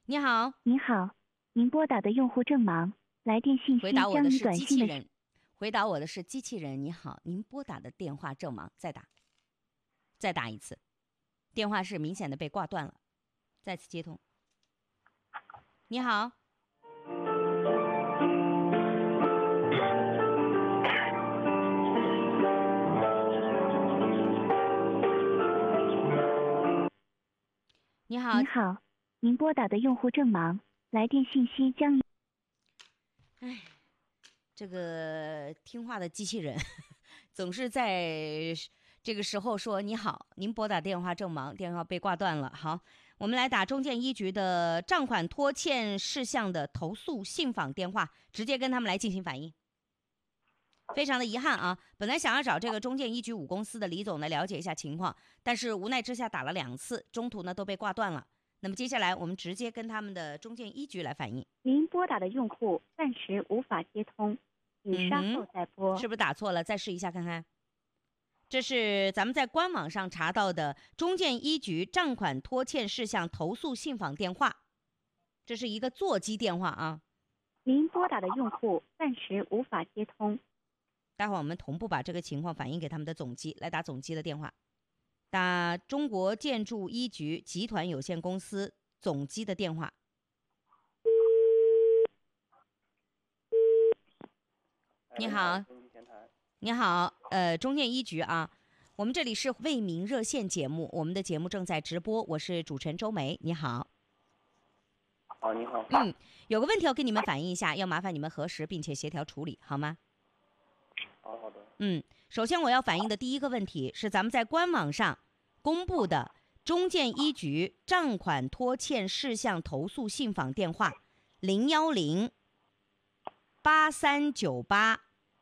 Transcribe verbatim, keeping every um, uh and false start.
你好， 您好，您拨打的用户正忙，来电信息回答我将以的是短信的时。 机器人，回答我的是机器人。你好，您拨打的电话正忙，再打，再打一次，电话是明显的被挂断了，再次接通。你好，你好， 您好，您拨打的用户正忙，来电信息将以。 哎，这个听话的机器人总是在这个时候说你好，您拨打电话正忙，电话被挂断了。好，我们来打中建一局的账款拖欠事项的投诉信访电话，直接跟他们来进行反映。非常的遗憾啊，本来想要找这个中建一局五公司的李总来了解一下情况，但是无奈之下打了两次，中途呢都被挂断了。那么接下来我们直接跟他们的中建一局来反映。 您拨打的用户暂时无法接通，请稍后再拨。 是不是打错了？再试一下看看。这是咱们在官网上查到的中建一局账款拖欠事项投诉信访电话，这是一个座机电话啊。 您拨打的用户暂时无法接通。 待会儿我们同步把这个情况反映给他们的总机，来打总机的电话，打中国建筑一局集团有限公司总机的电话。你好，你好，呃，中建一局啊，我们这里是为民热线节目，我们的节目正在直播，我是主持人周梅，你好。 好，你好。 嗯，有个问题要跟你们反映一下，要麻烦你们核实并且协调处理，好吗？ 好好的。 嗯，首先我要反映的第一个问题是咱们在官网上公布的中建一局账款拖欠事项投诉信访电话零幺零八三九八